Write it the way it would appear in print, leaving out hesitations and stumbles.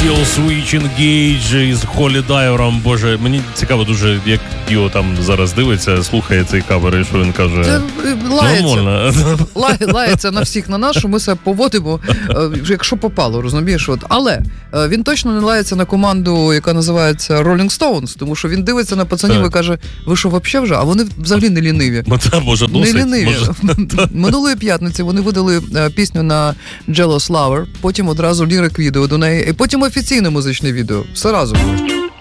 Killswitch Engage із Холі Дайвером. Боже, мені цікаво дуже, як його там зараз дивиться, слухає цей кавер, і що він каже. Лається на всіх на нас, що ми себе поводимо, якщо попало, розумієш? Але він точно не лається на команду, яка називається Rolling Stones, тому що він дивиться на пацанів і каже, ви що, вообще вже? А вони взагалі не ліниві. Може, досить. Не ліниві. Минулої п'ятниці вони видали пісню на Jealous Lover, потім одразу лірик відео до неї, і потім офіційне музичне відео. Все разом.